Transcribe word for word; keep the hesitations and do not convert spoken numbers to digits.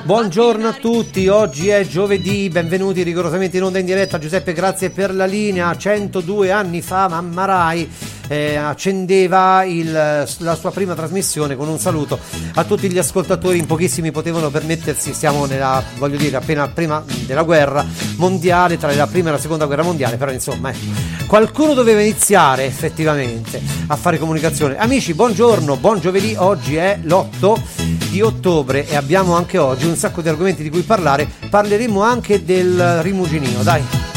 Buongiorno a tutti, oggi è giovedì, benvenuti rigorosamente in onda in diretta. Giuseppe, grazie per la linea. centodue anni fa Mamma Rai eh, accendeva il, la sua prima trasmissione con un saluto a tutti gli ascoltatori. In pochissimi potevano permettersi, siamo nella, voglio dire, appena prima della guerra mondiale, tra la prima e la seconda guerra mondiale, però insomma eh, qualcuno doveva iniziare effettivamente a fare comunicazione. Amici, buongiorno, buon giovedì, oggi è l'otto di ottobre e abbiamo anche oggi un sacco di argomenti di cui parlare. Parleremo anche del rimuginino, dai.